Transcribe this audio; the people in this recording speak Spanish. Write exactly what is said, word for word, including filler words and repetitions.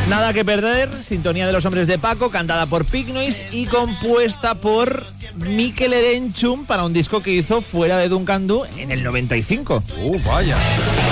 Nada que perder, sintonía de los hombres de Paco, cantada por Picnoise y compuesta por Mikel Erenchun para un disco que hizo fuera de Duncan Du en el noventa y cinco. ¡Uh, vaya!